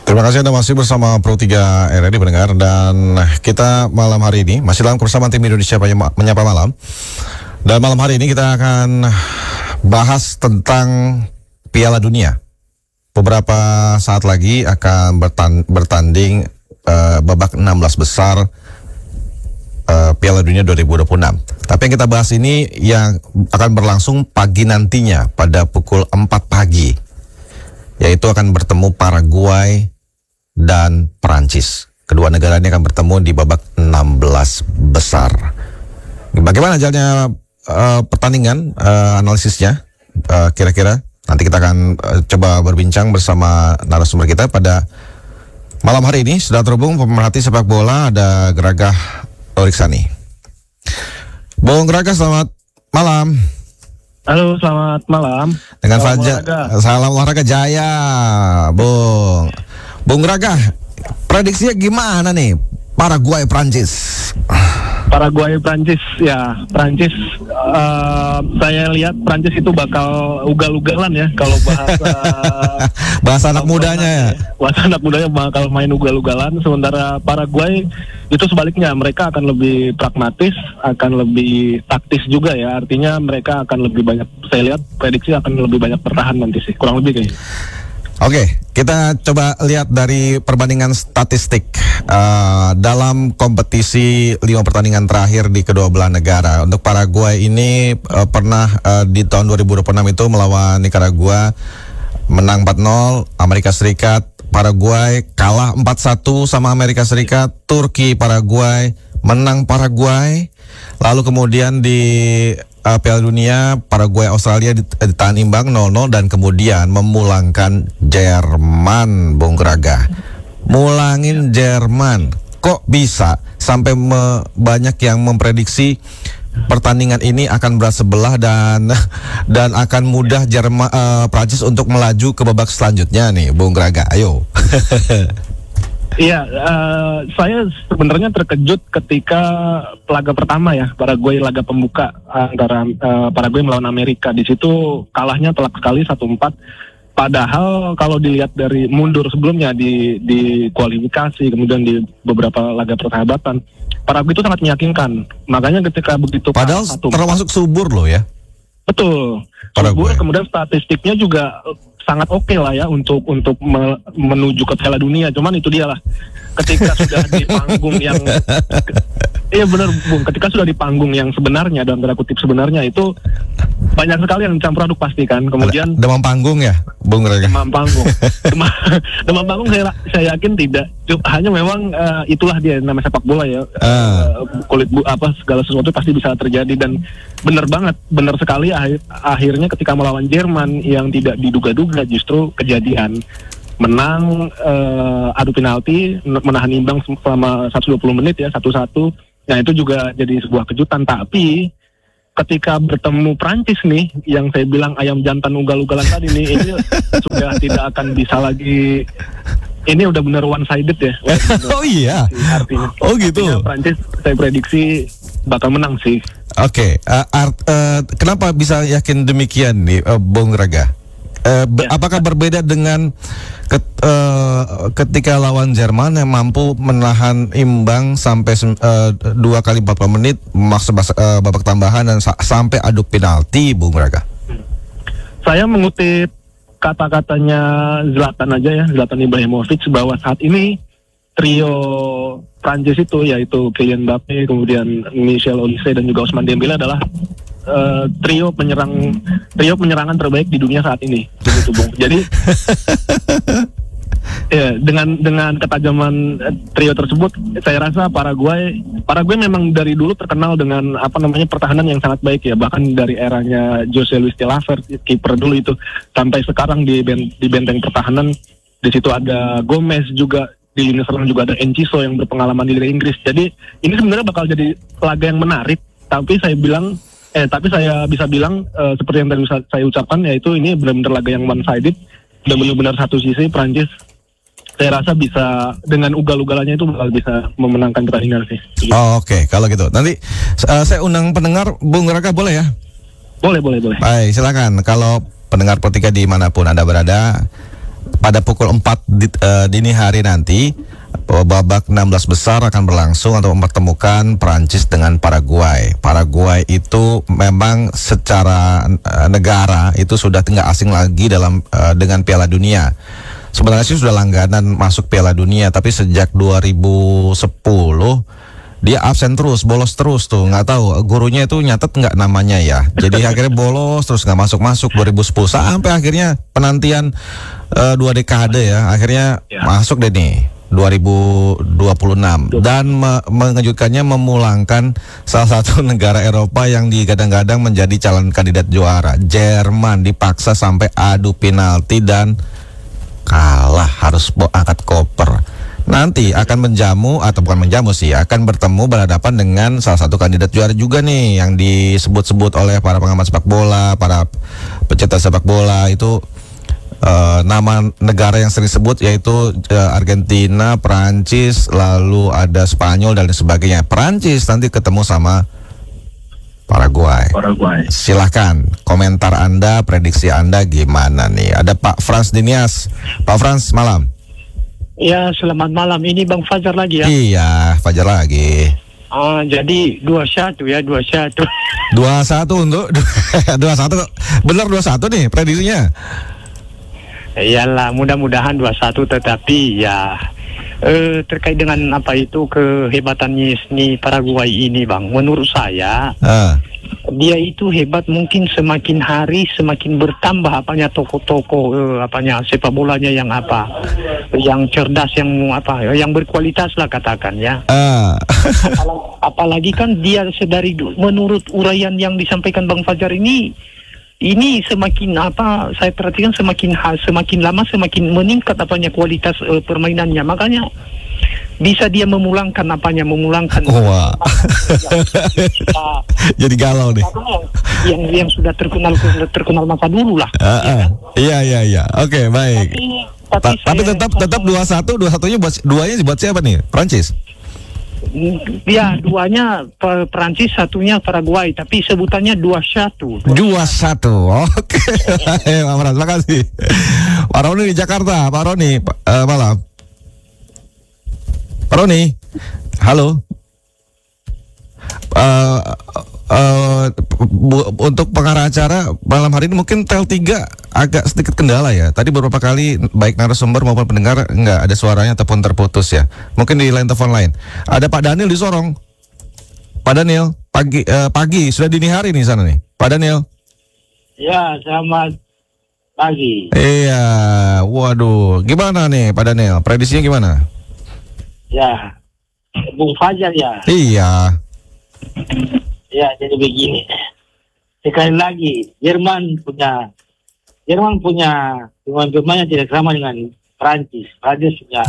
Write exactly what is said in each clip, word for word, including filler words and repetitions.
Terima kasih Anda masih bersama Pro tiga R R I pendengar, dan kita malam hari ini masih dalam kebersamaan tim Indonesia Menyapa Malam. Dan malam hari ini kita akan bahas tentang Piala Dunia. Beberapa saat lagi akan bertanding uh, babak enam belas besar uh, Piala Dunia dua ribu dua puluh enam. Tapi yang kita bahas ini yang akan berlangsung pagi nantinya pada pukul empat pagi, yaitu akan bertemu Paraguay dan Perancis. Kedua negara ini akan bertemu di babak enam belas besar. Bagaimana jalannya uh, pertandingan, uh, analisisnya uh, kira-kira? Nanti kita akan uh, coba berbincang bersama narasumber kita pada malam hari ini. Sudah terhubung pemerhati sepak bola, ada Geragah Toriksani. Bung Geragah, selamat malam. Halo, selamat malam. Dengan Fajar, salam olahraga jaya, Bung. Bung Geragah, prediksinya gimana nih Paraguay Prancis? Paraguay Prancis, ya Prancis. Uh, saya lihat Prancis itu bakal ugal-ugalan ya kalau bahasa bahasa anak mudanya ya. Bahasa anak mudanya bakal main ugal-ugalan. Sementara Paraguay itu sebaliknya, mereka akan lebih pragmatis, akan lebih taktis juga ya. Artinya mereka akan lebih banyak, saya lihat prediksi akan lebih banyak bertahan nanti sih, kurang lebih kayaknya. Oke, kita coba lihat dari perbandingan statistik uh, dalam kompetisi lima pertandingan terakhir di kedua belah negara. Untuk Paraguay ini uh, pernah uh, di tahun dua ribu dua puluh enam itu melawan Nicaragua menang empat nol, Amerika Serikat, Paraguay kalah empat satu sama Amerika Serikat, Turki Paraguay menang Paraguay, lalu kemudian di Uh, Piala Dunia Paraguay Australia ditahan imbang nol nol, dan kemudian memulangkan Jerman. Bung Geragah, mulangin Jerman, kok bisa sampai me, banyak yang memprediksi pertandingan ini akan berat sebelah dan dan akan mudah Jerman uh, Prancis untuk melaju ke babak selanjutnya nih, Bung Geragah, ayo. Iya, uh, saya sebenarnya terkejut ketika laga pertama ya, Paraguay laga pembuka antara uh, Paraguay melawan Amerika. Di situ kalahnya telak sekali satu empat. Padahal kalau dilihat dari mundur sebelumnya di di kualifikasi, kemudian di beberapa laga persahabatan, Paraguay itu sangat meyakinkan. Makanya ketika begitu padahal termasuk subur loh ya. Betul. Subur, kemudian statistiknya juga sangat oke okay lah ya untuk untuk me, menuju ke Piala Dunia. Cuman itu dia lah, ketika sudah di panggung yang iya benar Bung, ketika sudah di panggung yang sebenarnya, dalam tanda kutip sebenarnya, itu banyak sekali yang campur aduk pasti kan. Kemudian demam panggung ya, Bung Geragah. Demam panggung. demam, demam panggung saya saya yakin tidak. Hanya memang uh, itulah dia namanya sepak bola ya. Uh. Uh, kulit bu apa segala sesuatu pasti bisa terjadi, dan benar banget, benar sekali akhir, akhirnya ketika melawan Jerman yang tidak diduga-duga justru kejadian. Menang uh, adu penalti, menahan imbang selama seratus dua puluh menit ya, satu satu. Nah itu juga jadi sebuah kejutan. Tapi ketika bertemu Prancis nih, yang saya bilang ayam jantan ugal-ugalan tadi nih, ini sudah tidak akan bisa lagi. Ini udah bener one sided ya. Oh iya. Artinya. Oh gitu. Artinya Prancis saya prediksi bakal menang sih. Oke. Okay. Uh, uh, kenapa bisa yakin demikian nih, uh, Bung Geragah? Uh, be- ya. Apakah berbeda dengan ket, uh, ketika lawan Jerman yang mampu menahan imbang sampai uh, dua kali empat puluh menit, maksa uh, babak tambahan dan sa- sampai adu penalti, Bung Geragah? Saya mengutip kata-katanya Zlatan aja ya, Zlatan Ibrahimovic, bahwa saat ini trio Prancis itu, yaitu Kylian Mbappe, kemudian Michel Olise dan juga Ousmane Dembele adalah uh, trio penyerang trio penyerangan terbaik di dunia saat ini. Begitu, Bung. Jadi ya, dengan dengan ketajaman trio tersebut, saya rasa Paraguay Paraguay memang dari dulu terkenal dengan apa namanya pertahanan yang sangat baik ya, bahkan dari eranya José Luis de la Fert, kiper dulu itu, sampai sekarang di ben, di benteng pertahanan. Di situ ada Gomez juga, di lini serang juga ada Enciso yang berpengalaman di Liga Inggris. Jadi ini sebenarnya bakal jadi laga yang menarik. Tapi saya bilang eh tapi saya bisa bilang uh, seperti yang tadi saya ucapkan, yaitu ini benar-benar laga yang one sided, dan benar-benar satu sisi Prancis. Saya rasa bisa dengan ugal-ugalannya itu bakal bisa memenangkan pertandingan sih. Oh, oke, okay. Kalau gitu nanti uh, saya undang pendengar, Bung Geragah, boleh ya? Boleh, boleh, boleh. Baik, silakan. Kalau pendengar Pro tiga dimanapun Anda berada, pada pukul empat di, uh, dini hari nanti babak enam belas besar akan berlangsung untuk mempertemukan Prancis dengan Paraguay. Paraguay itu memang secara uh, negara itu sudah tidak asing lagi dalam uh, dengan Piala Dunia. Sebenarnya sih sudah langganan masuk Piala Dunia, tapi sejak dua ribu sepuluh dia absen terus, bolos terus tuh, nggak tahu gurunya itu nyatet nggak namanya ya. Jadi akhirnya bolos terus nggak masuk-masuk dua ribu sepuluh sampai akhirnya penantian uh, dua dekade ya, akhirnya ya. Masuk deh nih dua ribu dua puluh enam dan me mengejutkannya memulangkan salah satu negara Eropa yang digadang-gadang menjadi calon kandidat juara. Jerman dipaksa sampai adu penalti dan kalah, harus angkat koper. Nanti akan menjamu atau bukan menjamu sih, akan bertemu berhadapan dengan salah satu kandidat juara juga nih yang disebut-sebut oleh para pengamat sepak bola, para pecinta sepak bola itu. Uh, nama negara yang sering disebut yaitu uh, Argentina, Prancis, lalu ada Spanyol dan sebagainya. Prancis nanti ketemu sama Paraguay. Paraguay. Silahkan komentar Anda, prediksi Anda gimana nih? Ada Pak Frans Dinias. Pak Frans, malam. Ya, selamat malam. Ini Bang Fajar lagi ya? Iya, Fajar lagi. Ah, jadi dua satu ya, dua satu. dua satu untuk dua satu. Benar dua satu nih prediksinya. Iyalah, mudah-mudahan dua satu, tetapi ya eh, terkait dengan apa itu kehebatannya ini Paraguay ini Bang, menurut saya uh. dia itu hebat mungkin semakin hari semakin bertambah apanya tokoh-tokoh eh, apanya sepak bolanya yang apa yang cerdas, yang apa yang berkualitas lah katakan ya. Uh. apalagi, apalagi kan dia sedari menurut uraian yang disampaikan Bang Fajar ini Ini semakin apa saya perhatikan semakin semakin lama semakin meningkat apanya kualitas uh, permainannya, makanya bisa dia memulangkan apanya memulangkan. Oh, wow. uh, Jadi galau nih. Yang yang sudah terkenal terkenal masa dulu lah. Uh, uh. Iya iya iya. Oke, okay, baik. Tapi, tapi, Ta tapi tetap tetap dua satu, dua satunya buat duanya buat siapa nih? Prancis. Ya, duanya Perancis, satunya Paraguay, tapi sebutannya dua satu. Dua satu, oke. Pak Frans, terima kasih. Pak Roni di Jakarta, Pak Roni, uh, malam. Pak Roni, halo. Uh, uh, bu, untuk pengarah acara malam hari ini mungkin tel tiga agak sedikit kendala ya. Tadi beberapa kali baik narasumber maupun pendengar nggak ada suaranya ataupun terputus ya. Mungkin di line telepon lain. Ada Pak Daniel di Sorong. Pak Daniel, pagi uh, pagi sudah dini hari nih sana nih. Pak Daniel. Ya, selamat pagi. Iya, waduh, gimana nih Pak Daniel? Prediksinya gimana? Ya, Bung Fajar ya. Iya. Ya, jadi begini. Sekali lagi, Jerman punya Jerman punya pemain-pemain yang tidak sama dengan Prancis. Prancis punya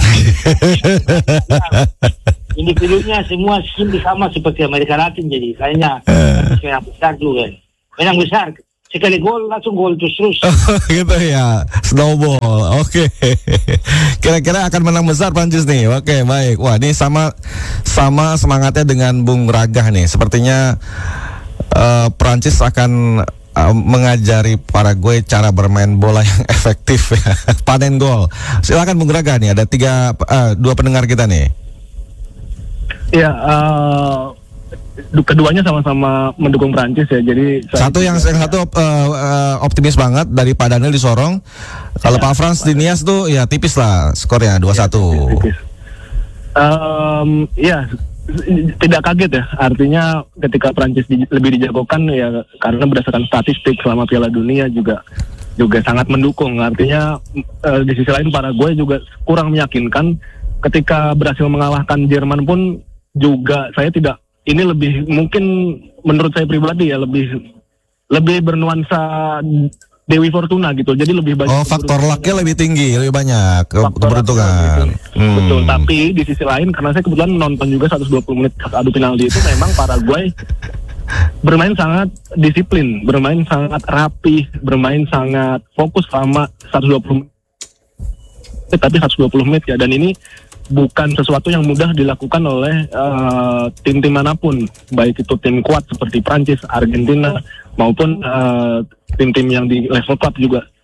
individunya semua sama seperti Amerika Latin, jadi kayaknya menang besar dulu kan. Menang besar. Sekali gol langsung gol terus-terus. Oh, gitu ya, snowball. Oke. Okay. Kira-kira akan menang besar Prancis nih. Oke, okay, baik. Wah, ini sama sama semangatnya dengan Bung Ragah nih. Sepertinya uh, Prancis akan uh, mengajari Paraguay cara bermain bola yang efektif ya. Panen gol. Silakan Bung Ragah nih. Ada tiga uh, dua pendengar kita nih. Ya. Uh... Keduanya sama-sama mendukung Prancis ya. Jadi satu yang yang satu uh, uh, optimis banget dari Pak Daniel di Sorong. Kalau ya, Pak Frans Dinias tuh ya tipis lah skornya dua satu. Ya, um, ya tidak kaget ya. Artinya ketika Prancis di, lebih dijagokan ya karena berdasarkan statistik selama Piala Dunia juga juga sangat mendukung. Artinya uh, di sisi lain Paraguay juga kurang meyakinkan. Ketika berhasil mengalahkan Jerman pun juga saya tidak ini lebih mungkin menurut saya pribadi ya lebih lebih bernuansa Dewi Fortuna gitu. Jadi lebih banyak. Oh, faktor lucknya lebih tinggi, lebih banyak keberuntungan. Hmm. Betul. Tapi di sisi lain karena saya kebetulan nonton juga seratus dua puluh menit adu penalti itu memang Paraguay bermain sangat disiplin, bermain sangat rapi, bermain sangat fokus selama seratus dua puluh menit. Tapi seratus dua puluh menit ya, dan ini bukan sesuatu yang mudah dilakukan oleh uh, tim-tim manapun, baik itu tim kuat seperti Prancis, Argentina, maupun uh, tim-tim yang di level klub juga.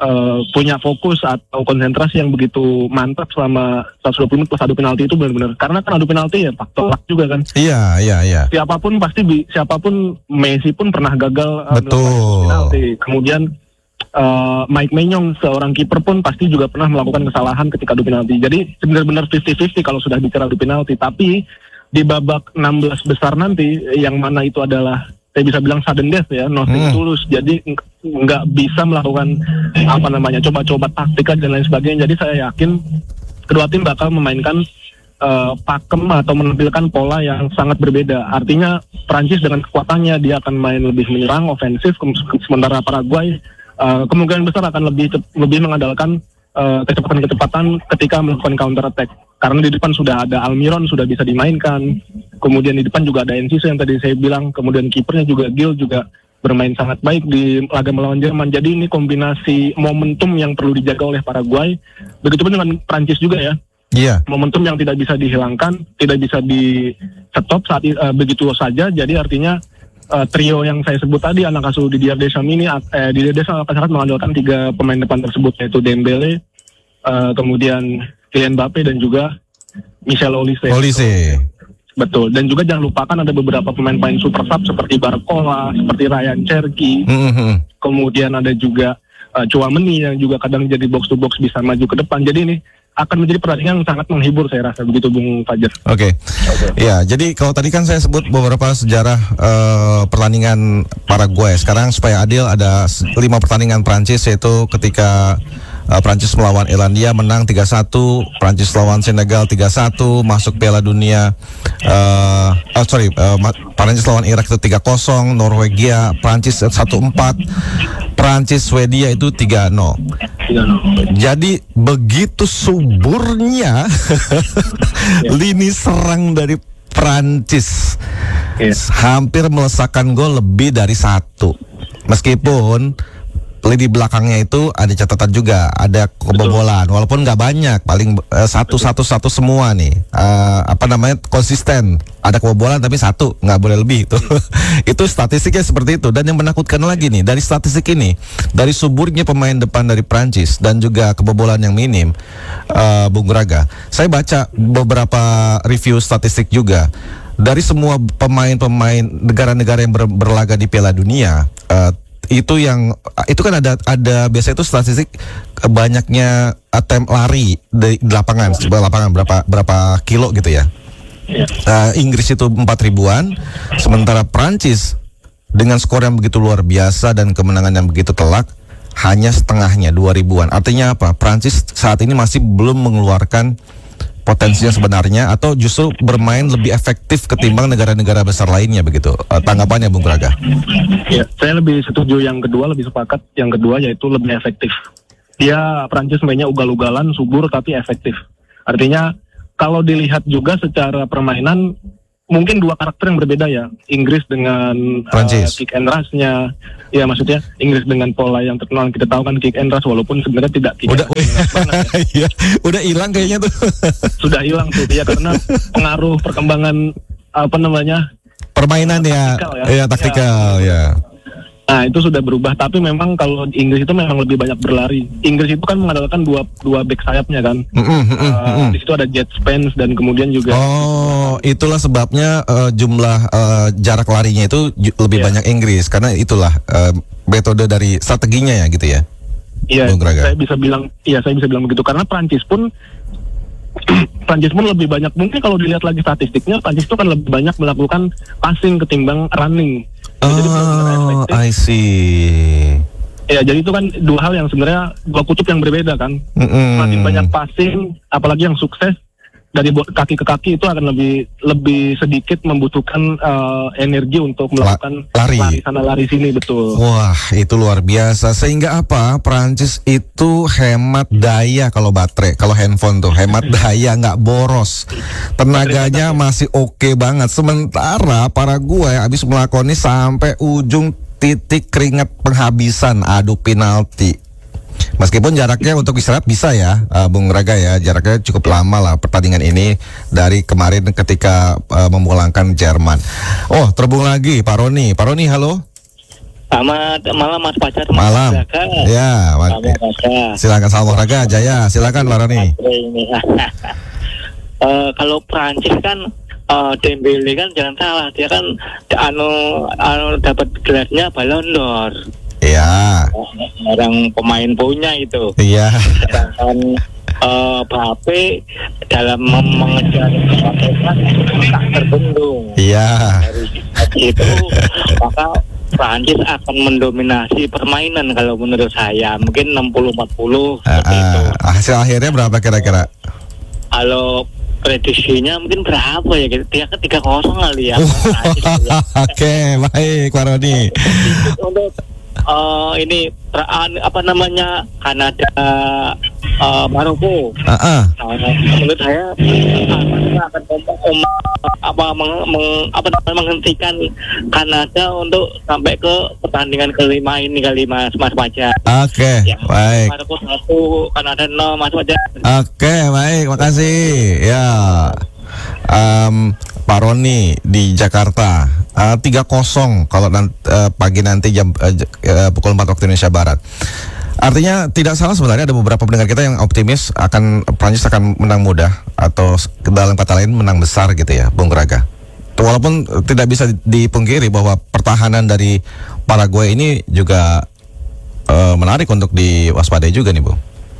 uh, punya fokus atau konsentrasi yang begitu mantap selama seratus dua puluh menit plus adu penalti itu benar-benar, karena kan adu penalti ya faktor luck juga kan. Iya, iya, iya. Siapapun pasti bi- siapapun Messi pun pernah gagal uh, betul penalti. Kemudian uh, Mike Maignan seorang kiper pun pasti juga pernah melakukan kesalahan ketika adu penalti. Jadi benar-benar lima puluh lima puluh kalau sudah bicara adu penalti. Tapi di babak enam belas besar nanti yang mana itu adalah saya bisa bilang sudden death ya, nothing hmm. tulus. Jadi nggak bisa melakukan apa namanya coba-coba taktika dan lain sebagainya. Jadi saya yakin kedua tim bakal memainkan uh, pakem atau menampilkan pola yang sangat berbeda. Artinya Prancis dengan kekuatannya dia akan main lebih menyerang, ofensif, sementara Paraguay uh, kemungkinan besar akan lebih lebih mengandalkan uh, kecepatan-kecepatan ketika melakukan counter attack. Karena di depan sudah ada Almiron, sudah bisa dimainkan. Kemudian di depan juga ada Enciso yang tadi saya bilang. Kemudian kipernya juga Gil juga bermain sangat baik di laga melawan Jerman. Jadi ini kombinasi momentum yang perlu dijaga oleh Paraguay. Begitupun dengan Prancis juga ya. Iya. Yeah. Momentum yang tidak bisa dihilangkan, tidak bisa di stop saat uh, begitu saja. Jadi artinya uh, trio yang saya sebut tadi, anak asuh Didier Deschamps ini, eh, Didier Deschamps akan sangat mengandalkan tiga pemain depan tersebut, yaitu Dembele, uh, kemudian Kylian Mbappe dan juga Michel Olise. Olise. Betul. Dan juga jangan lupakan ada beberapa pemain-pemain super sub seperti Barcola, seperti Ryan Cherki. Mm-hmm. Kemudian ada juga uh, Chouameni yang juga kadang jadi box to box bisa maju ke depan. Jadi ini akan menjadi pertandingan yang sangat menghibur saya rasa, begitu Bung Fajar. Oke. Okay. Okay. Ya, jadi kalau tadi kan saya sebut beberapa sejarah uh, pertandingan Paraguay. Sekarang supaya adil ada lima pertandingan Prancis, yaitu ketika Uh, Prancis melawan Irlandia menang tiga satu, Prancis lawan Senegal tiga satu, masuk Piala Dunia uh, oh sorry uh, Prancis lawan Irak itu tiga kosong, Norwegia Prancis satu empat, Prancis Swedia itu tiga nol. Jadi begitu suburnya lini serang dari Prancis, yes. hampir melesakkan gol lebih dari satu. Meskipun di belakangnya itu ada catatan juga, ada kebobolan, betul. Walaupun nggak banyak, paling uh, satu betul. satu satu semua nih, uh, apa namanya konsisten. Ada kebobolan tapi satu, nggak boleh lebih itu. Itu statistiknya seperti itu. Dan yang menakutkan lagi nih dari statistik ini, dari suburnya pemain depan dari Prancis dan juga kebobolan yang minim, uh, Bung Raga, saya baca beberapa review statistik juga. Dari semua pemain-pemain negara-negara yang ber, berlaga di Piala Dunia, uh, itu yang itu kan ada ada biasanya itu statistik banyaknya attempt lari di, di lapangan, sebuah lapangan berapa berapa kilo gitu ya. Uh, Inggris itu empat ribuan, sementara Prancis dengan skor yang begitu luar biasa dan kemenangan yang begitu telak hanya setengahnya, dua ribuan. Artinya apa? Prancis saat ini masih belum mengeluarkan potensinya sebenarnya, atau justru bermain lebih efektif ketimbang negara-negara besar lainnya begitu. Uh, tanggapannya Bung Raga? Ya, saya lebih setuju yang kedua, lebih sepakat yang kedua, yaitu lebih efektif. Dia Prancis mainnya ugal-ugalan, subur tapi efektif. Artinya kalau dilihat juga secara permainan mungkin dua karakter yang berbeda ya. Inggris dengan uh, kick and rush-nya. Ya maksudnya Inggris dengan pola yang terkenal, kita tahu kan kick and rush, walaupun sebenarnya tidak kick udah, and rush ya. Udah hilang kayaknya tuh. Sudah hilang tuh ya, karena pengaruh perkembangan apa namanya permainan ya, taktikal ya, ya taktikal ya. ya. Nah itu sudah berubah, tapi memang kalau di Inggris itu memang lebih banyak berlari. Inggris itu kan mengandalkan dua dua back sayapnya kan. Mm -mm, mm -mm. Uh, di situ ada Jet Spence dan kemudian juga. Oh, itulah sebabnya uh, jumlah uh, jarak larinya itu j- lebih yeah. banyak Inggris, karena itulah uh, metode dari strateginya ya gitu ya. Iya, saya bisa bilang, iya saya bisa bilang begitu, karena Prancis pun Prancis pun lebih banyak, mungkin kalau dilihat lagi statistiknya, Prancis itu kan lebih banyak melakukan passing ketimbang running. Oh, I see. Ya, jadi itu kan dua hal yang sebenarnya dua kutub yang berbeda kan. Mm-mm. Semakin banyak passing, apalagi yang sukses dari kaki ke kaki itu akan lebih lebih sedikit membutuhkan uh, energi untuk melakukan La- lari. lari sana lari sini, betul. Wah, itu luar biasa. Sehingga apa? Prancis itu hemat daya kalau baterai, kalau handphone tuh hemat daya, nggak boros. Tenaganya masih oke okay banget. Sementara Paraguay habis melakoni sampai ujung titik keringat penghabisan adu penalti. Meskipun jaraknya untuk istirahat bisa ya, uh, Bung Raga ya, jaraknya cukup lama lah pertandingan ini dari kemarin ketika uh, memulangkan Jerman. Oh, terhubung lagi Pak Roni. Pak Roni, halo. Selamat malam Mas Pacar. Malam. Ya, silakan salam olahraga Jaya. Silakan Larani. uh, kalau Prancis kan uh, Dembele kan jangan salah, dia kan anu anu dapat gelarnya Ballon d'Or. Iya. Orang pemain punya itu. Iya. Dan uh, Mbappe dalam mengejar kepemimpinan tak terbendung. Iya. Dari itu maka Prancis akan mendominasi permainan kalau menurut saya, mungkin enam puluh empat puluh uh, uh, hasil akhirnya berapa kira-kira? Kalau prediksinya mungkin berapa ya? Dia kan tiga kosong kali ya. Oke, baik Pak Roni. Untuk uh, ini peraan apa namanya Kanada uh, Maroko. Uh -uh. Nah, menurut saya akan om, apa meng, meng, apa namanya menghentikan Kanada untuk sampai ke pertandingan kelima ini kali Mas Mas Pajar. Oke, okay, ya, baik. Maroko satu, Kanada nol, Mas Pajar. Oke, okay, baik, makasih. Ya, um, Pak Roni di Jakarta uh, tiga kosong kalau nanti, uh, pagi nanti jam uh, uh, pukul empat waktu Indonesia Barat. Artinya tidak salah sebenarnya, ada beberapa pendengar kita yang optimis akan Prancis akan menang mudah atau dalam kata lain menang besar gitu ya, Bung Raga. Walaupun tidak bisa dipungkiri bahwa pertahanan dari Paraguay ini juga uh, menarik untuk diwaspadai juga nih, Bu.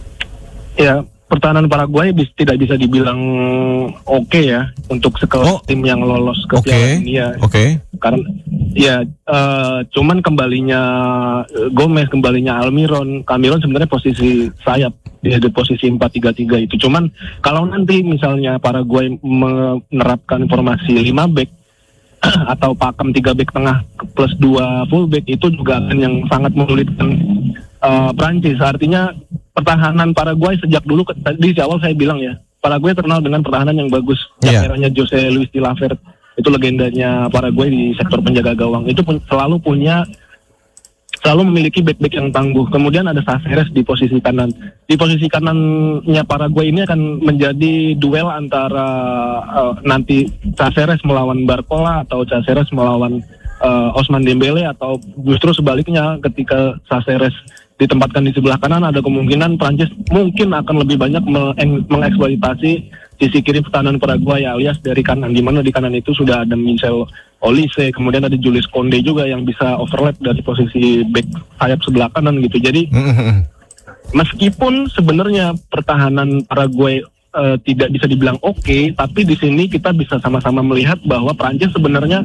Ya, pertahanan Paraguay bis, tidak bisa dibilang oke okay ya untuk sekelas oh, tim yang lolos ke okay, Piala Dunia. Oke. Okay. Karena ya uh, cuman kembalinya Gomez, kembalinya Almiron, Almiron sebenarnya posisi sayap dia di posisi empat tiga tiga itu. Cuman kalau nanti misalnya Paraguay menerapkan formasi lima back atau pakem tiga back tengah plus dua full back, itu juga akan yang sangat menyulitkan uh, Prancis. Artinya pertahanan Paraguay sejak dulu, tadi di awal saya bilang ya, Paraguay terkenal dengan pertahanan yang bagus. Yeah. Yang eranya Jose Luis de la Ferte, itu legendanya Paraguay di sektor penjaga gawang. Itu pun selalu punya, selalu memiliki back-back yang tangguh. Kemudian ada Cáceres di posisi kanan. Di posisi kanannya Paraguay ini akan menjadi duel antara uh, nanti Cáceres melawan Barcola atau Cáceres melawan uh, Ousmane Dembele, atau justru sebaliknya ketika Cáceres ditempatkan di sebelah kanan, ada kemungkinan Prancis mungkin akan lebih banyak mengeksploitasi sisi kiri pertahanan Paraguay alias dari kanan, di mana di kanan itu sudah ada Michel Olise, kemudian ada Julius Koundé juga yang bisa overlap dari posisi back sayap sebelah kanan gitu. Jadi meskipun sebenarnya pertahanan Paraguay uh, tidak bisa dibilang oke, okay, tapi di sini kita bisa sama-sama melihat bahwa Prancis sebenarnya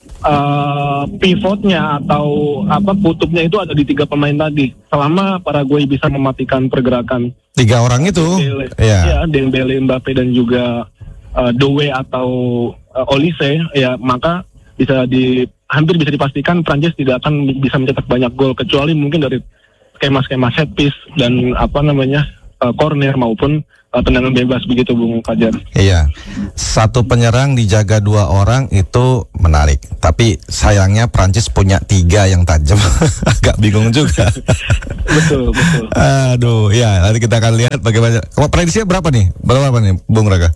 Uh, pivotnya atau apa kutubnya itu ada di tiga pemain tadi. Selama Paraguay bisa mematikan pergerakan tiga orang itu, Dembele, yeah. ya Dembele, Mbappe dan juga uh, Doué atau uh, Olise, ya maka bisa di hampir bisa dipastikan Prancis tidak akan bisa mencetak banyak gol, kecuali mungkin dari skema-skema set piece dan apa namanya uh, corner maupun uh, tendangan bebas begitu, Bung Fajar. Iya, satu penyerang dijaga dua orang itu menarik, tapi sayangnya Prancis punya tiga yang tajam. Agak bingung juga. Betul, betul. Aduh, ya nanti kita akan lihat bagaimana. Kalau prediksinya berapa nih? Berapa nih, Bung Raga?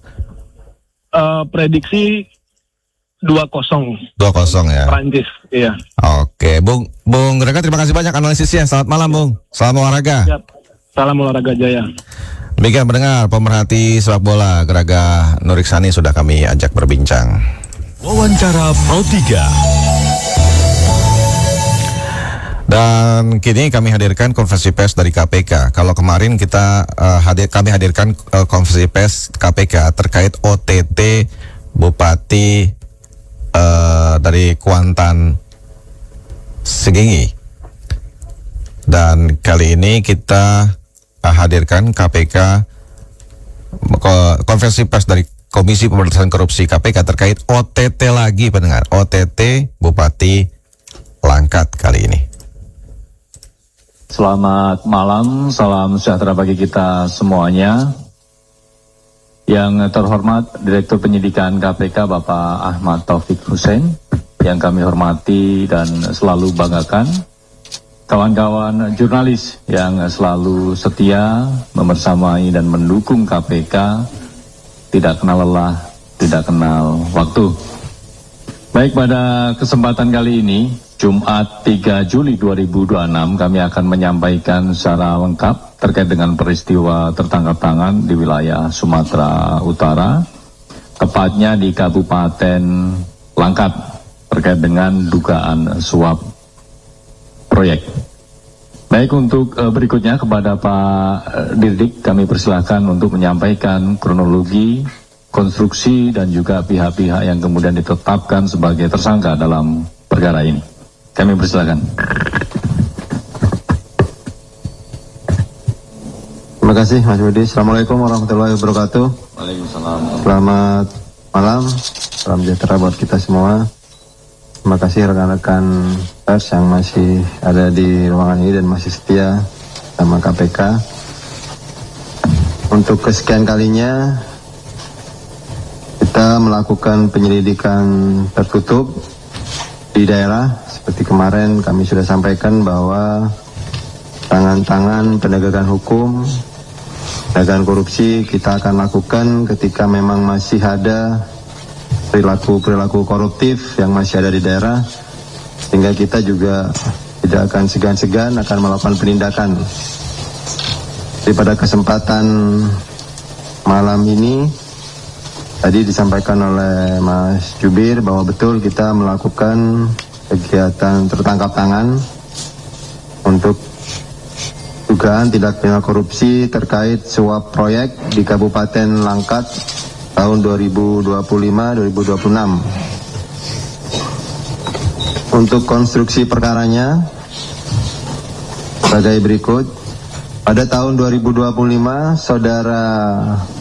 Uh, prediksi dua kosong. dua kosong ya. Prancis, iya. Oke, Bung Bung Raga, terima kasih banyak analisisnya. Selamat malam, Bung. Salam olahraga. Siap. Salam olahraga Jaya. Demikian pendengar, pemerhati sepak bola Geraga Nuriksani sudah kami ajak berbincang. Wawancara Pro tiga. Dan kini kami hadirkan konferensi pers dari K P K. Kalau kemarin kita uh, hadir, kami hadirkan uh, konferensi pers K P K terkait O T T Bupati uh, dari Kuantan Segingi. Dan kali ini kita uh, hadirkan K P K konferensi pers dari Komisi Pemberantasan Korupsi K P K terkait O T T lagi, pendengar. O T T Bupati Langkat kali ini. Selamat malam, salam sejahtera bagi kita semuanya. Yang terhormat Direktur Penyidikan K P K Bapak Ahmad Taufik Hussein, yang kami hormati dan selalu banggakan. Kawan-kawan jurnalis yang selalu setia membersamai dan mendukung K P K, tidak kenal lelah, tidak kenal waktu. Baik, pada kesempatan kali ini Jumat tiga Juli dua ribu dua puluh enam kami akan menyampaikan secara lengkap terkait dengan peristiwa tertangkap tangan di wilayah Sumatera Utara, tepatnya di Kabupaten Langkat terkait dengan dugaan suap proyek. Baik, untuk uh, berikutnya kepada Pak uh, Dirdik kami persilahkan untuk menyampaikan kronologi, konstruksi dan juga pihak-pihak yang kemudian ditetapkan sebagai tersangka dalam perkara ini. Kami persilakan. Terima kasih Mas Budi. Assalamualaikum warahmatullahi wabarakatuh. Waalaikumsalam. Selamat malam, salam sejahtera buat kita semua. Terima kasih rekan-rekan pers yang masih ada di ruangan ini dan masih setia sama K P K. Untuk kesekian kalinya kita melakukan penyelidikan tertutup di daerah. Seperti kemarin kami sudah sampaikan bahwa tangan-tangan penegakan hukum, penegakan korupsi kita akan lakukan ketika memang masih ada perilaku-perilaku koruptif yang masih ada di daerah, sehingga kita juga tidak akan segan-segan akan melakukan penindakan. Jadi pada kesempatan malam ini tadi disampaikan oleh Mas Jubir bahwa betul kita melakukan kegiatan tertangkap tangan untuk dugaan tindak pidana korupsi terkait suap proyek di Kabupaten Langkat tahun dua ribu dua puluh lima dua ribu dua puluh enam. Untuk konstruksi perkaranya sebagai berikut. Pada tahun dua ribu dua puluh lima, saudara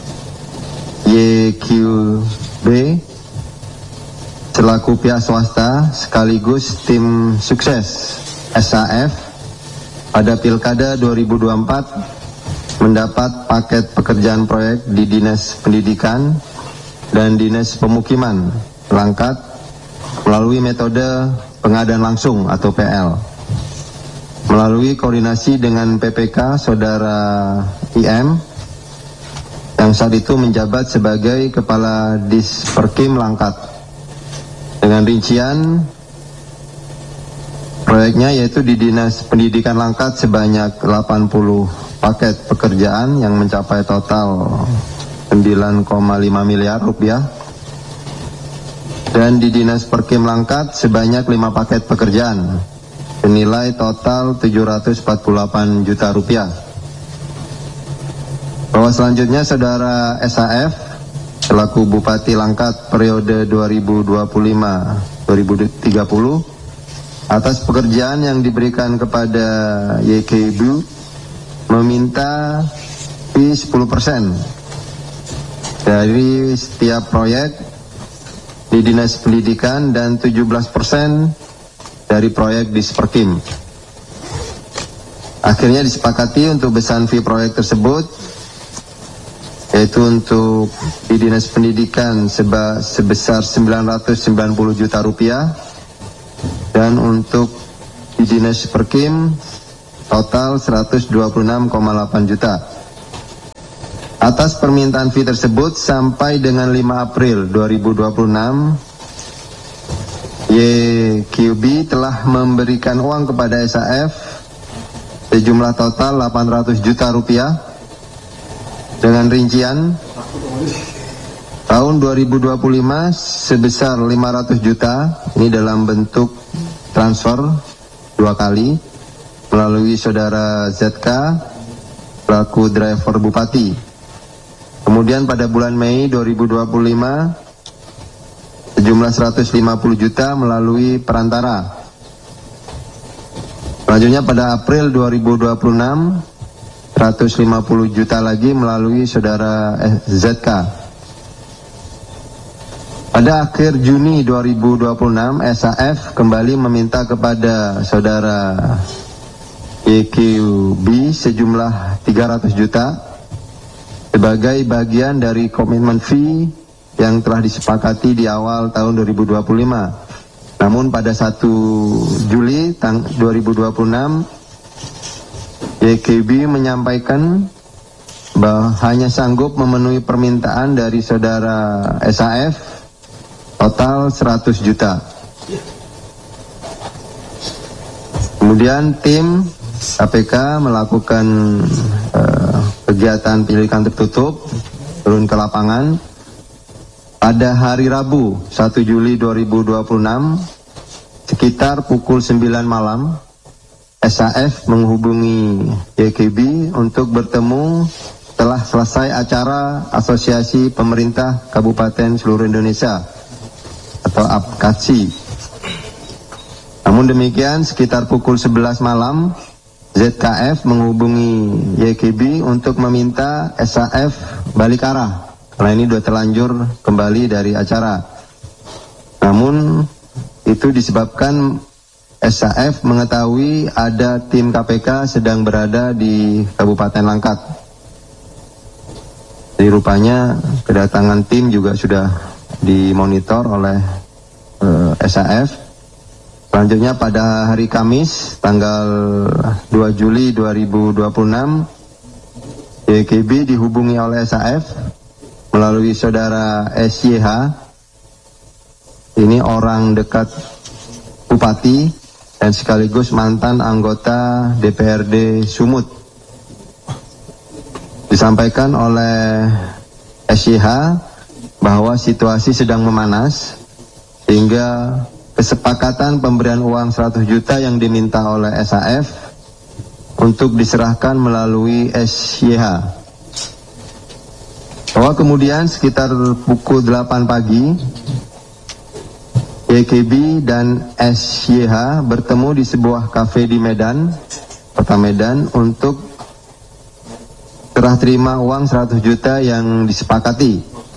Y Q B selaku pihak swasta sekaligus tim sukses S A F pada Pilkada dua ribu dua puluh empat mendapat paket pekerjaan proyek di Dinas Pendidikan dan Dinas Pemukiman Langkat melalui metode pengadaan langsung atau P L. Melalui koordinasi dengan P P K saudara I M yang saat itu menjabat sebagai Kepala Disperkim Langkat. Dengan rincian proyeknya yaitu di Dinas Pendidikan Langkat sebanyak delapan puluh paket pekerjaan yang mencapai total sembilan koma lima miliar rupiah, dan di Dinas Perkim Langkat sebanyak lima paket pekerjaan senilai total tujuh ratus empat puluh delapan juta rupiah. Bahwa selanjutnya saudara S A F selaku Bupati Langkat periode dua ribu dua puluh lima dua ribu tiga puluh atas pekerjaan yang diberikan kepada Y K B meminta fee sepuluh persen dari setiap proyek di Dinas Pendidikan dan tujuh belas persen dari proyek di Disperkim. Akhirnya disepakati untuk besaran fee proyek tersebut yaitu untuk di Dinas Pendidikan seba, sebesar sembilan ratus sembilan puluh juta rupiah dan untuk di Dinas Perkim total seratus dua puluh enam koma delapan juta. Atas permintaan fee tersebut sampai dengan lima April dua ribu dua puluh enam Y Q B telah memberikan uang kepada S A F sejumlah total delapan ratus juta rupiah dengan rincian tahun dua ribu dua puluh lima sebesar lima ratus juta, ini dalam bentuk transfer dua kali melalui saudara Z K selaku driver Bupati. Kemudian pada bulan Mei dua ribu dua puluh lima sejumlah seratus lima puluh juta melalui perantara. Selanjutnya pada April dua ribu dua puluh enam seratus lima puluh juta lagi melalui saudara Z K. Pada akhir Juni dua ribu dua puluh enam S A F kembali meminta kepada saudara Y Q B sejumlah tiga ratus juta sebagai bagian dari komitmen fee yang telah disepakati di awal tahun dua ribu dua puluh lima. Namun pada satu Juli dua ribu dua puluh enam Y K B menyampaikan bahwa hanya sanggup memenuhi permintaan dari saudara S A F total seratus juta. Kemudian tim K P K melakukan uh, kegiatan penyelidikan tertutup, turun ke lapangan pada hari Rabu satu Juli dua ribu dua puluh enam sekitar pukul sembilan malam. S A F menghubungi Y K B untuk bertemu setelah selesai acara Asosiasi Pemerintah Kabupaten Seluruh Indonesia atau A P K A S I. Namun demikian sekitar pukul sebelas malam Z K F menghubungi Y K B untuk meminta S A F balik arah karena ini sudah terlanjur kembali dari acara. Namun itu disebabkan S A F mengetahui ada tim K P K sedang berada di Kabupaten Langkat. Jadi rupanya kedatangan tim juga sudah dimonitor oleh uh, S A F. Selanjutnya pada hari Kamis tanggal dua Juli dua ribu dua puluh enam Y K B dihubungi oleh S A F melalui saudara S Y H. Ini orang dekat Bupati dan sekaligus mantan anggota D P R D Sumut. Disampaikan oleh S Y H bahwa situasi sedang memanas sehingga kesepakatan pemberian uang seratus juta yang diminta oleh S A F untuk diserahkan melalui S Y H. Bahwa kemudian sekitar pukul delapan pagi Y K B dan S Y H bertemu di sebuah kafe di Medan, Kota Medan untuk serah terima uang seratus juta yang disepakati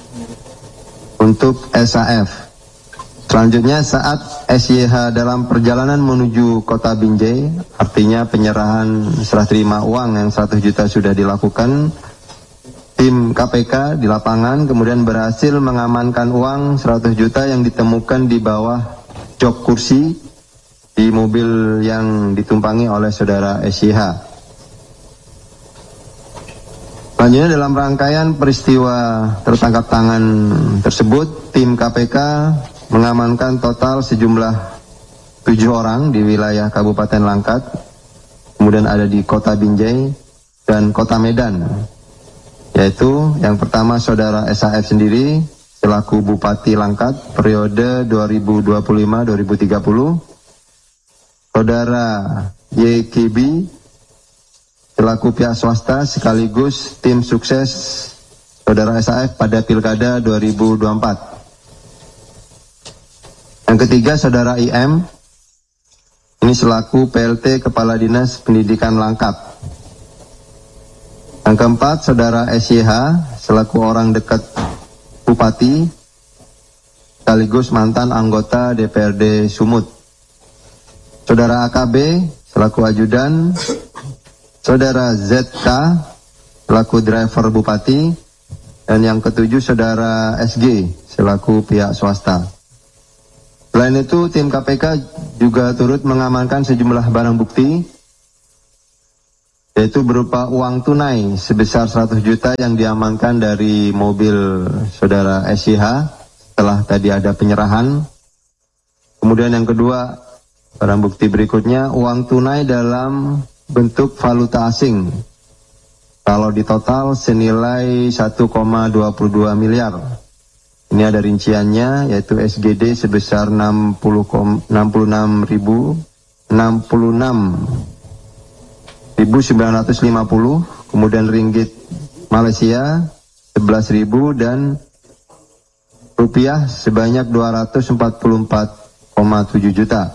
untuk S A F. Selanjutnya saat S Y H dalam perjalanan menuju Kota Binjai, artinya penyerahan serah terima uang yang seratus juta sudah dilakukan, tim K P K di lapangan kemudian berhasil mengamankan uang seratus juta yang ditemukan di bawah jok kursi di mobil yang ditumpangi oleh saudara S Y H. Selanjutnya dalam rangkaian peristiwa tertangkap tangan tersebut, tim K P K mengamankan total sejumlah tujuh orang di wilayah Kabupaten Langkat, kemudian ada di Kota Binjai dan Kota Medan, yaitu yang pertama saudara S A F sendiri selaku Bupati Langkat periode dua ribu dua puluh lima sampai dua ribu tiga puluh, saudara Y K B selaku pihak swasta sekaligus tim sukses saudara S A F pada Pilkada dua ribu dua puluh empat. Yang ketiga saudara I M ini selaku P L T Kepala Dinas Pendidikan Langkat. Yang keempat saudara S Y H selaku orang dekat Bupati sekaligus mantan anggota D P R D Sumut. Saudara A K B selaku ajudan, saudara Z K selaku driver Bupati, dan yang ketujuh saudara S G selaku pihak swasta. Selain itu, tim K P K juga turut mengamankan sejumlah barang bukti, yaitu berupa uang tunai sebesar seratus juta yang diamankan dari mobil saudara S Y H setelah tadi ada penyerahan. Kemudian yang kedua, barang bukti berikutnya, uang tunai dalam bentuk valuta asing. Kalau di total senilai satu koma dua dua miliar. Ini ada rinciannya, yaitu S G D sebesar enam puluh enam ribu sembilan ratus lima puluh, kemudian ringgit Malaysia sebelas ribu dan rupiah sebanyak dua ratus empat puluh empat koma tujuh juta.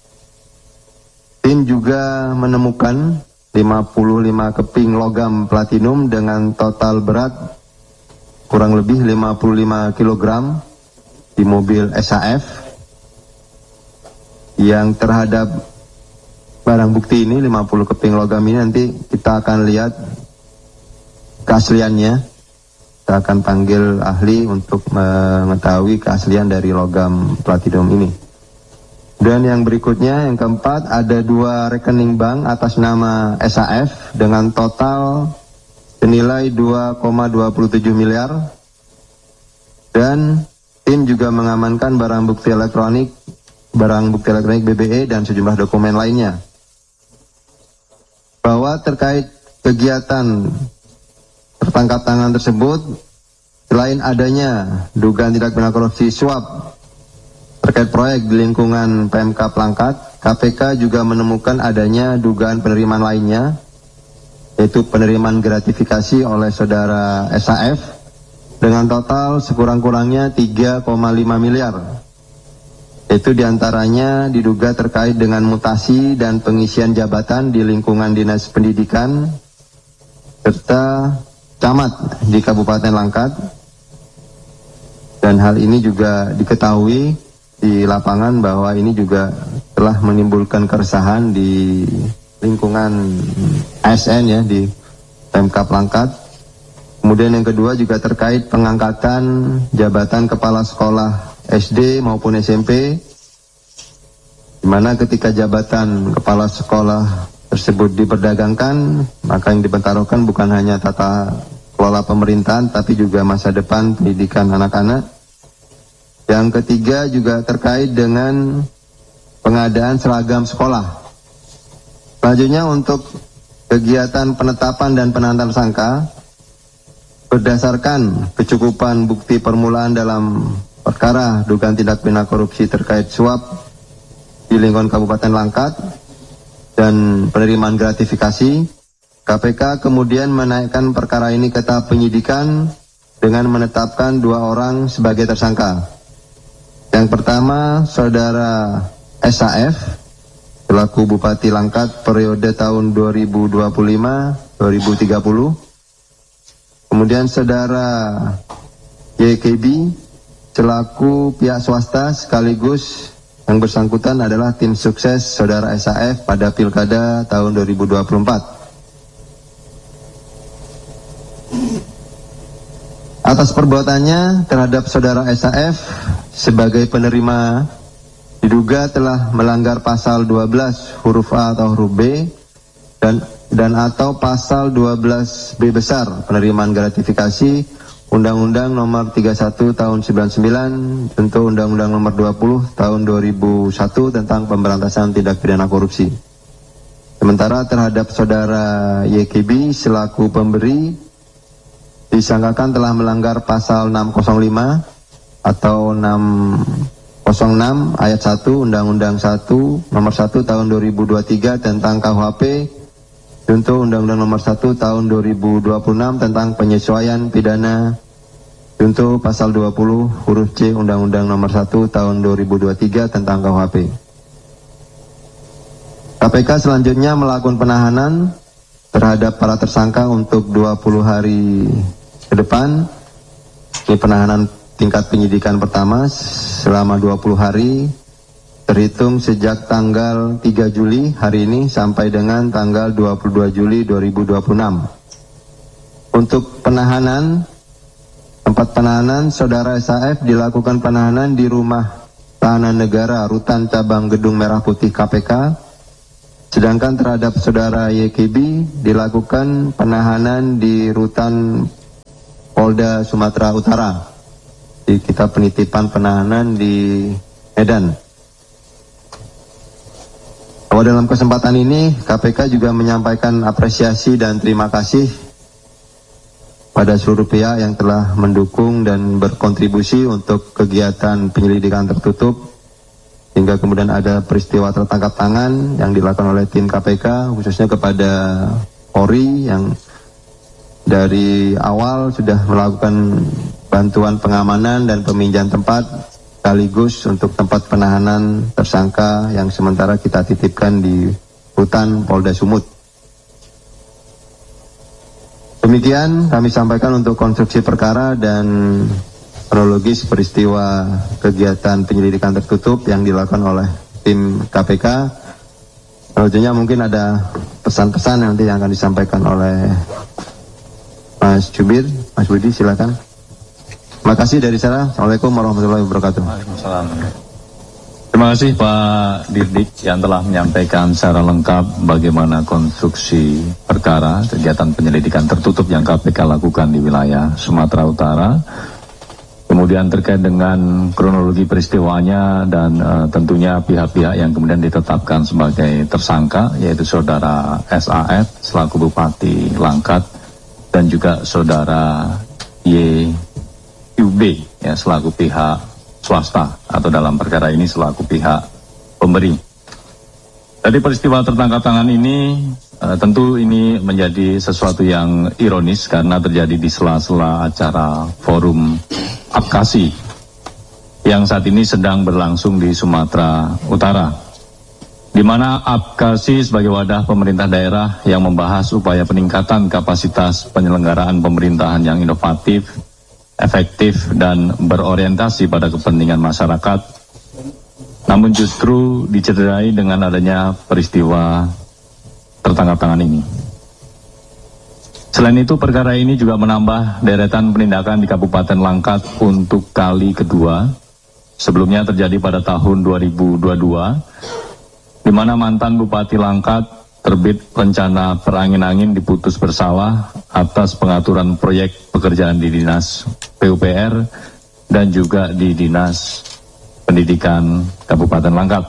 Tim juga menemukan lima puluh lima keping logam platinum dengan total berat kurang lebih lima puluh lima kilogram di mobil S A F, yang terhadap barang bukti ini lima puluh keping logam ini nanti kita akan lihat keasliannya. Kita akan panggil ahli untuk mengetahui keaslian dari logam platinum ini. Dan yang berikutnya, yang keempat, ada dua rekening bank atas nama S A F dengan total senilai dua koma dua tujuh miliar, dan tim juga mengamankan barang bukti elektronik, barang bukti elektronik B B E dan sejumlah dokumen lainnya. bahwa terkait kegiatan tertangkap tangan tersebut, selain adanya dugaan tindak pidana korupsi suap terkait proyek di lingkungan P M K Pelangkat, K P K juga menemukan adanya dugaan penerimaan lainnya, yaitu penerimaan gratifikasi oleh saudara S A F dengan total sekurang-kurangnya tiga koma lima miliar. Itu diantaranya diduga terkait dengan mutasi dan pengisian jabatan di lingkungan Dinas Pendidikan serta camat di Kabupaten Langkat. Dan hal ini juga diketahui di lapangan bahwa ini juga telah menimbulkan keresahan di lingkungan A S N ya, di P M K Pelangkat. Kemudian yang kedua juga terkait pengangkatan jabatan kepala sekolah S D maupun S M P, di mana ketika jabatan kepala sekolah tersebut diperdagangkan, maka yang dipertaruhkan bukan hanya tata kelola pemerintahan, tapi juga masa depan pendidikan anak-anak. Yang ketiga juga terkait dengan pengadaan seragam sekolah. Selanjutnya untuk kegiatan penetapan dan penantanan tersangka, berdasarkan kecukupan bukti permulaan dalam perkara dugaan tindak pidana korupsi terkait suap di lingkungan Kabupaten Langkat dan penerimaan gratifikasi, K P K kemudian menaikkan perkara ini ke tahap penyidikan dengan menetapkan dua orang sebagai tersangka. Yang pertama, saudara S A F selaku Bupati Langkat periode tahun dua ribu dua puluh lima sampai dua ribu tiga puluh. Kemudian saudara Y K B selaku pihak swasta sekaligus yang bersangkutan adalah tim sukses saudara S A F pada Pilkada tahun dua ribu dua puluh empat. Atas perbuatannya terhadap saudara S A F sebagai penerima diduga telah melanggar pasal dua belas huruf A atau huruf B dan dan atau pasal dua belas B besar penerimaan gratifikasi Undang-Undang Nomor tiga puluh satu Tahun sembilan puluh sembilan, tentu Undang-Undang Nomor dua puluh Tahun dua ribu satu tentang pemberantasan tindak pidana korupsi. Sementara terhadap saudara Y K B selaku pemberi disangkakan telah melanggar pasal enam nol lima atau enam nol enam ayat satu Undang-Undang satu Nomor satu Tahun dua ribu dua puluh tiga tentang K U H P, tentu Undang-Undang Nomor satu Tahun dua ribu dua puluh enam tentang penyesuaian pidana, tentu pasal dua puluh huruf C Undang-Undang Nomor satu Tahun dua ribu dua puluh tiga tentang K U H P. K P K selanjutnya melakukan penahanan terhadap para tersangka untuk dua puluh hari ke depan. Ini penahanan tingkat penyidikan pertama selama dua puluh hari terhitung sejak tanggal tiga Juli hari ini sampai dengan tanggal dua puluh dua Juli dua ribu dua puluh enam. Untuk penahanan, tempat penahanan saudara S A F dilakukan penahanan di Rumah Tahanan Negara Rutan Cabang Gedung Merah Putih K P K, sedangkan terhadap saudara Y K B dilakukan penahanan di Rutan Polda Sumatera Utara, di kita penitipan penahanan di Medan. Bahwa dalam kesempatan ini K P K juga menyampaikan apresiasi dan terima kasih pada seluruh pihak yang telah mendukung dan berkontribusi untuk kegiatan penyelidikan tertutup hingga kemudian ada peristiwa tertangkap tangan yang dilakukan oleh tim K P K, khususnya kepada Polri yang dari awal sudah melakukan bantuan pengamanan dan peminjaman tempat sekaligus untuk tempat penahanan tersangka yang sementara kita titipkan di Rutan Polda Sumut. Demikian kami sampaikan untuk konstruksi perkara dan kronologis peristiwa kegiatan penyelidikan tertutup yang dilakukan oleh tim K P K. Selanjutnya mungkin ada pesan-pesan nanti yang akan disampaikan oleh Mas Jubir. Mas Budi silakan. Terima kasih dari saya. Assalamualaikum warahmatullahi wabarakatuh. Waalaikumsalam. Terima kasih Pak Dirdik yang telah menyampaikan secara lengkap bagaimana konstruksi perkara kegiatan penyelidikan tertutup yang K P K lakukan di wilayah Sumatera Utara. Kemudian terkait dengan kronologi peristiwanya dan uh, tentunya pihak-pihak yang kemudian ditetapkan sebagai tersangka, yaitu saudara S A F selaku Bupati Langkat dan juga saudara Y U B ya, selaku pihak swasta atau dalam perkara ini selaku pihak pemberi. Dari peristiwa tertangkap tangan ini uh, tentu ini menjadi sesuatu yang ironis karena terjadi di sela-sela acara forum Apkasi yang saat ini sedang berlangsung di Sumatera Utara, di mana Apkasi sebagai wadah pemerintah daerah yang membahas upaya peningkatan kapasitas penyelenggaraan pemerintahan yang inovatif, efektif, dan berorientasi pada kepentingan masyarakat, namun justru dicederai dengan adanya peristiwa tertangkap tangan ini. Selain itu, perkara ini juga menambah deretan penindakan di Kabupaten Langkat untuk kali kedua. Sebelumnya terjadi pada tahun dua ribu dua puluh dua, di mana mantan Bupati Langkat terbit rencana perangin-angin diputus bersalah atas pengaturan proyek pekerjaan di Dinas P U P R dan juga di Dinas Pendidikan Kabupaten Langkat.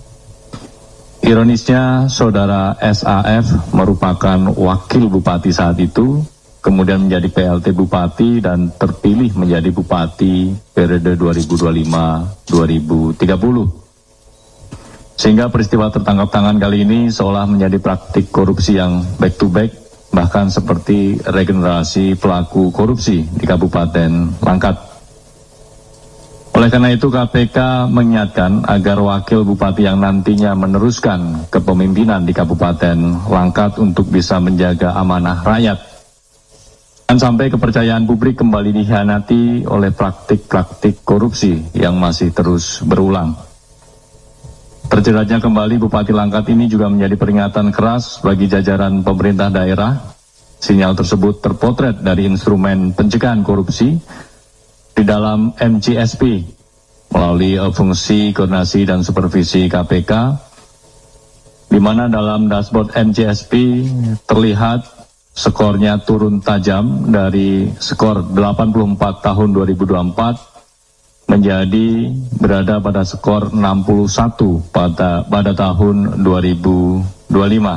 Ironisnya, saudara S A F merupakan wakil bupati saat itu, kemudian menjadi P L T Bupati dan terpilih menjadi Bupati periode dua ribu dua puluh lima sampai dua ribu tiga puluh. Sehingga peristiwa tertangkap tangan kali ini seolah menjadi praktik korupsi yang back to back, bahkan seperti regenerasi pelaku korupsi di Kabupaten Langkat. Oleh karena itu, K P K mengingatkan agar wakil bupati yang nantinya meneruskan kepemimpinan di Kabupaten Langkat untuk bisa menjaga amanah rakyat. Dan sampai kepercayaan publik kembali dikhianati oleh praktik-praktik korupsi yang masih terus berulang. Terjeratnya kembali Bupati Langkat ini juga menjadi peringatan keras bagi jajaran pemerintah daerah. Sinyal tersebut terpotret dari instrumen pencegahan korupsi di dalam M C S P melalui fungsi koordinasi dan supervisi K P K, di mana dalam dashboard M C S P terlihat skornya turun tajam dari skor delapan puluh empat tahun dua ribu dua puluh empat menjadi berada pada skor enam puluh satu pada pada tahun dua ribu dua puluh lima.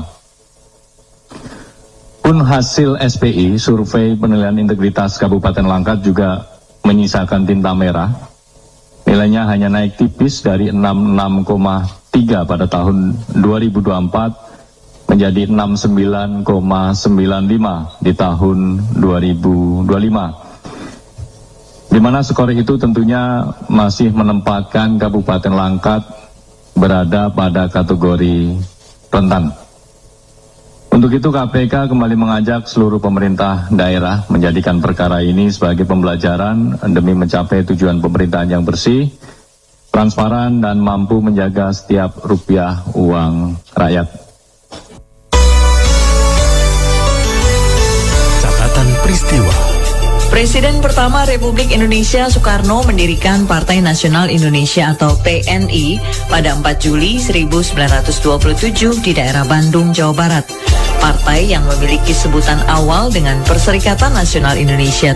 Pun hasil S P I, survei penilaian integritas Kabupaten Langkat, juga menyisakan tinta merah. Nilainya hanya naik tipis dari enam puluh enam koma tiga pada tahun dua ribu dua puluh empat menjadi enam puluh sembilan koma sembilan lima di tahun dua ribu dua puluh lima. Di mana skor itu tentunya masih menempatkan Kabupaten Langkat berada pada kategori rentan. Untuk itu, K P K kembali mengajak seluruh pemerintah daerah menjadikan perkara ini sebagai pembelajaran demi mencapai tujuan pemerintahan yang bersih, transparan, dan mampu menjaga setiap rupiah uang rakyat. Catatan peristiwa. Presiden pertama Republik Indonesia Soekarno mendirikan Partai Nasional Indonesia atau P N I pada empat Juli seribu sembilan ratus dua puluh tujuh di daerah Bandung, Jawa Barat. Partai yang memiliki sebutan awal dengan Perserikatan Nasional Indonesia